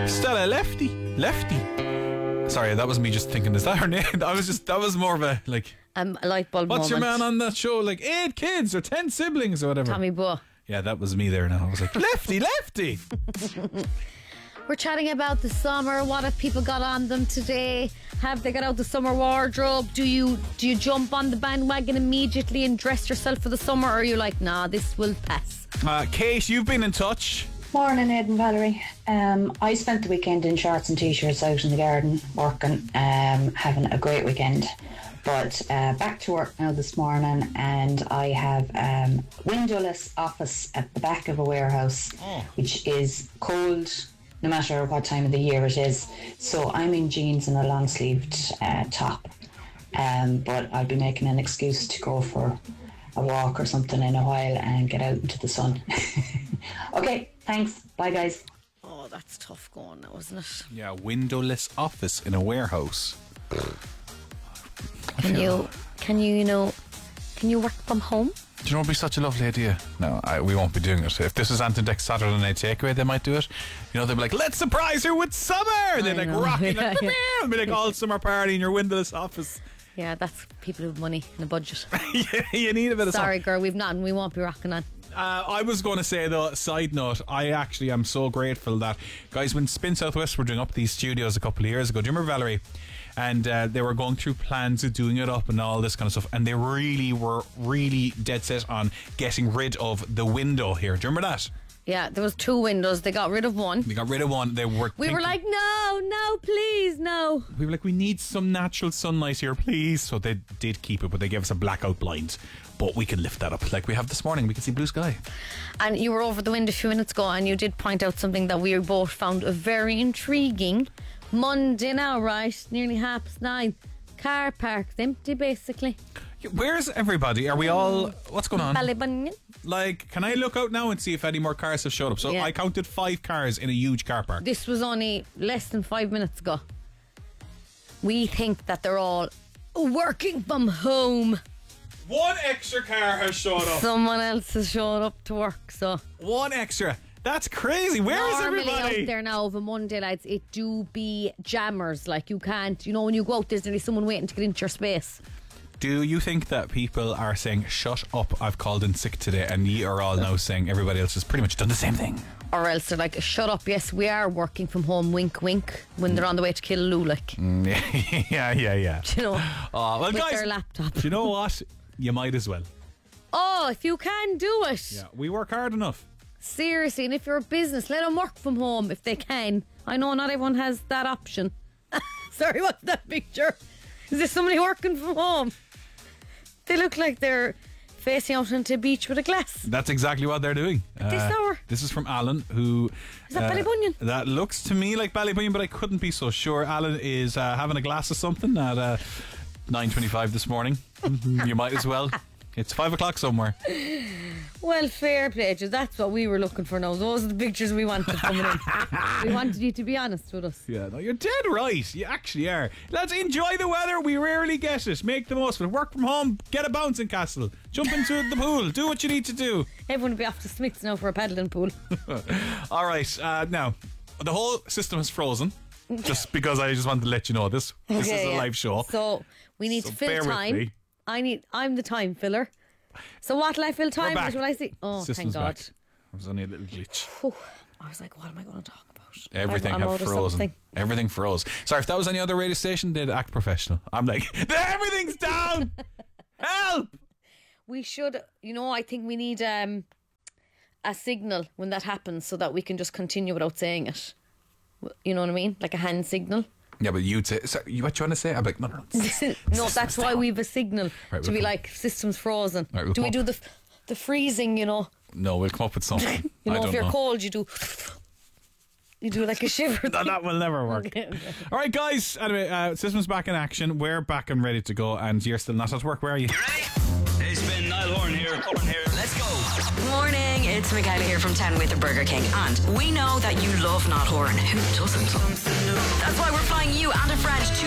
Stella, lefty. Sorry, that was me just thinking, is that her name? That was more of a like A light bulb what's moment. your man on that show? Like 8 kids or 10 siblings or whatever. Tommy Boy. Yeah, that was me there now. I was like, lefty. We're chatting about the summer. What have people got on them today? Have they got out the summer wardrobe? Do you jump on the bandwagon immediately and dress yourself for the summer, or are you like, nah, this will pass? Kate, you've been in touch. Morning, Ed and Valerie. I spent the weekend in shorts and t-shirts out in the garden working, having a great weekend. But back to work now this morning, and I have windowless office at the back of a warehouse, which is cold no matter what time of the year it is. So I'm in jeans and a long-sleeved top, but I'll be making an excuse to go for a walk or something in a while and get out into the sun. Okay, thanks. Bye, guys. Oh, that's tough going now, isn't it? Yeah, windowless office in a warehouse. Can you work from home? Do you know, it'd be such a lovely idea. No, we won't be doing it. If this is Anton Saturday Night Takeaway, they might do it. You know, they'll be like, let's surprise her with summer. They're like rocking, like, it'll be like all summer party in your windowless office. Yeah, that's people who have money and a budget. Yeah, you need a bit of Sorry, girl, we've not, and we won't be rocking on. I was going to say, though, side note, I actually am so grateful that, guys, when Spin Southwest were doing up these studios a couple of years ago, do you remember, Valerie? And they were going through plans of doing it up and all this kind of stuff, and they really were dead set on getting rid of the window here. Do you remember that? Yeah, there was 2 windows. They got rid of one. They got rid of one. We were like, no, please, no. We were like, we need some natural sunlight here, please. So they did keep it, but they gave us a blackout blind. But we can lift that up like we have this morning. We can see blue sky. And you were over the window a few minutes ago, and you did point out something that we both found very intriguing. Monday now, right? Nearly 9:30. Car parks empty, basically. Where's everybody? Are we all... What's going on? Ballybunion. Like, can I look out now and see if any more cars have showed up? So I counted 5 cars in a huge car park. This was only less than 5 minutes ago. We think that they're all working from home. 1 extra car has showed up. Someone else has showed up to work, so... 1 extra. That's crazy. Where is everybody? Normally out there now of a Monday, lads, it do be jammers. Like, you can't... You know, when you go out, there's nearly someone waiting to get into your space. Do you think that people are saying, shut up, I've called in sick today, and ye are all now saying everybody else has pretty much done the same thing? Or else they're like, shut up, yes, we are working from home, wink, wink, when they're on the way to kill Lou, like. Yeah. Do you know? Well, with guys, their laptop. Do you know what? You might as well. Oh, if you can do it. Yeah, we work hard enough. Seriously, and if you're a business, let them work from home if they can. I know not everyone has that option. Sorry, what's that picture? Is this somebody working from home? They look like they're facing out into a beach with a glass. That's exactly what they're doing. This hour. This is from Alan, who... Is that Ballybunion? That looks to me like Ballybunion, but I couldn't be so sure. Alan is having a glass of something at 9:25 this morning. You might as well. It's 5 o'clock somewhere. Well, fair play, that's what we were looking for now. Those are the pictures we wanted coming in. We wanted you to be honest with us. Yeah, no, you're dead right. You actually are. Let's enjoy the weather. We rarely get it. Make the most of it. Work from home. Get a bouncing castle. Jump into the pool. Do what you need to do. Everyone will be off to Smith's now for a paddling pool. All right. Now, the whole system has frozen. Just because I just wanted to let you know this. This is a live show. So we need to fill time. I'm the time filler. So what'll I fill time with? Will I see? Oh, System's thank God. Back. It was only a little glitch. I was like, what am I going to talk about? Everything had frozen. Everything froze. Sorry, if that was any other radio station, they'd act professional. I'm like, everything's down. Help! We should, I think we need a signal when that happens so that we can just continue without saying it. You know what I mean? Like a hand signal. Yeah, but you'd say, sorry, what you want to say? I'm like, no. No, that's why we have a signal to be like, system's frozen. Right, do we do the freezing, No, we'll come up with something. If you're cold, you do like a shiver. No, that will never work. Okay. All right, guys. Anyway, system's back in action. We're back and ready to go, and you're still not at work. Where are you? You ready? It's been Niall Horan here. Let's go. Morning, it's Michaela here from 10 with the Burger King, and we know that you love Niall Horan. Who doesn't? That's why we're flying you and a friend to